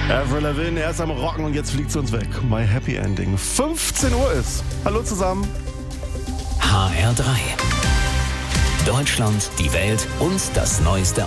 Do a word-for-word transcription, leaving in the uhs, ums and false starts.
Avril Lavigne, er ist am Rocken und jetzt fliegt sie uns weg. My Happy Ending. fünfzehn Uhr ist. Hallo zusammen. H R drei. Deutschland, die Welt und das Neueste